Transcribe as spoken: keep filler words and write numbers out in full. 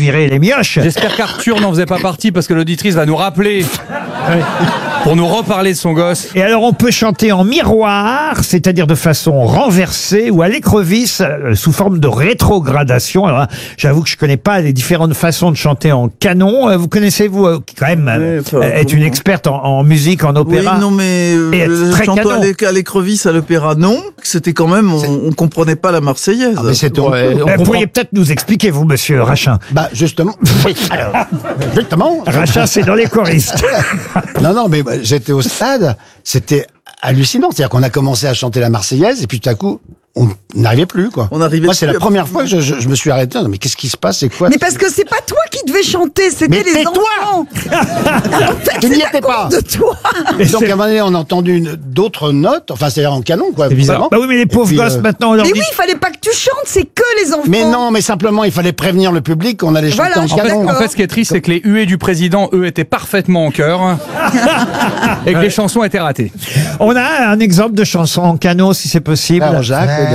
virer les mioches. J'espère qu'Arthur n'en faisait pas partie parce que l'auditrice va nous rappeler pour nous reparler de son gosse. Et alors on peut chanter en miroir, c'est-à-dire de façon renversée ou à l'écrevisse euh, sous forme de rétrogradation. Alors j'avoue que je connais pas les différentes façons de chanter en canon. Euh, Vous connaissez vous euh, qui quand même euh, Oui, est une experte en, en musique, en Oui, opéra. non, mais Et être euh, très chanter canon. à l'é- à l'écrevisse à l'opéra, non. C'était quand même, on, on comprenait pas la Marseillaise. Ah, mais c'est Ouais, on Euh, Vous comprend. pourriez peut-être nous expliquer, vous, monsieur Rachin. Bah, justement. Oui, alors, justement. Rachin, c'est dans les choristes. Non, non, mais bah, j'étais au stade, c'était hallucinant. C'est-à-dire qu'on a commencé à chanter la Marseillaise et puis tout à coup, on n'arrivait plus, quoi. On n'arrivait Moi, c'est plus la à- première fois que je, je, je me suis arrêté. Non, mais qu'est-ce qui se passe? C'est quoi? Mais parce que c'est pas toi qui devais chanter, c'était Mais les tais-toi enfants. En fait, Tu n'y c'est à étais pas. cause de toi. Et donc, à un moment donné, on a entendu une- d'autres notes, enfin, c'est-à-dire en canon, quoi. C'est bizarre. vraiment. Bah oui, mais les Et pauvres puis, gosses, euh, maintenant, on leur Mais dit... oui, il fallait pas que tu chantes, c'est que les enfants. Mais non, mais simplement, il fallait prévenir le public qu'on allait chanter Voilà, en je En fait, canon. en fait, ce qui est triste, c'est que les huées du président, eux, étaient parfaitement en chœur et que les chansons étaient ratées. On a un exemple de chanson en canon, si c'est possible. Frère Jacques.